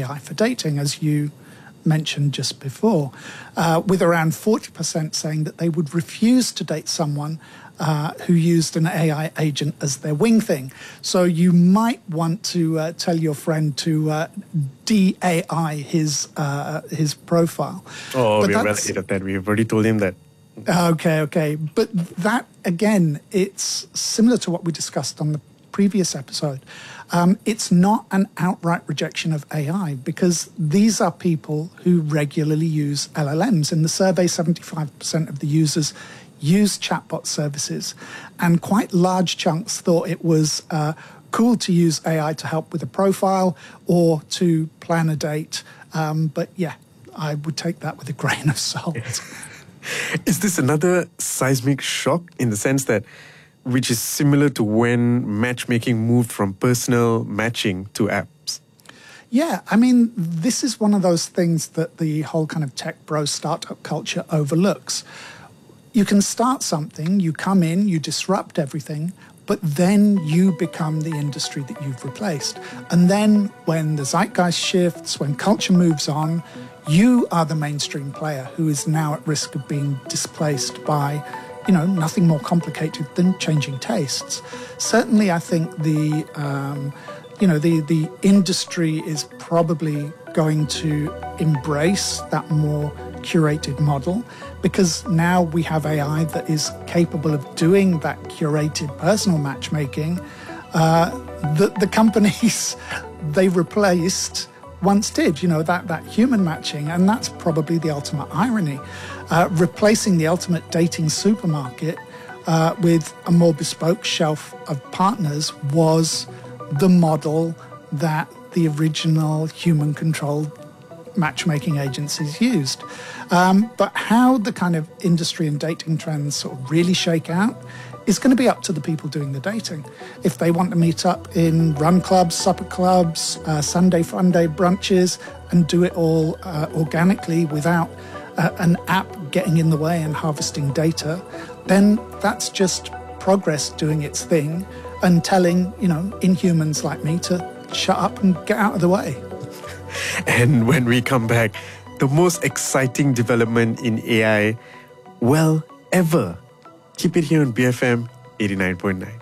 AI for dating, as you mentioned just before, with around 40% saying that they would refuse to date someone who used an AI agent as their wing thing. So you might want to tell your friend to de-AI his profile. Oh, we're well ahead of that. We've already told him that. Okay. But that, again, it's similar to what we discussed on the previous episode. It's not an outright rejection of AI, because these are people who regularly use LLMs. In the survey, 75% of the users use chatbot services, and quite large chunks thought it was cool to use AI to help with a profile or to plan a date. But yeah, I would take that with a grain of salt. Is this another seismic shock in the sense that, which is similar to when matchmaking moved from personal matching to apps? Yeah, I mean, this is one of those things that the whole kind of tech bro startup culture overlooks. You can start something, you come in, you disrupt everything, but then you become the industry that you've replaced. And then when the zeitgeist shifts, when culture moves on, you are the mainstream player who is now at risk of being displaced by, nothing more complicated than changing tastes. Certainly, I think the industry is probably going to embrace that more curated model, because now we have AI that is capable of doing that curated personal matchmaking that the companies they replaced once did, that human matching. And that's probably the ultimate irony. Replacing the ultimate dating supermarket with a more bespoke shelf of partners was the model that the original human-controlled matchmaking agencies used. But how the kind of industry and dating trends sort of really shake out is going to be up to the people doing the dating. If they want to meet up in run clubs, supper clubs, Sunday fun day brunches, and do it all organically without an app getting in the way and harvesting data, then that's just progress doing its thing and telling, inhumans like me to shut up and get out of the way. And when we come back, the most exciting development in AI, ever. Keep it here on BFM 89.9.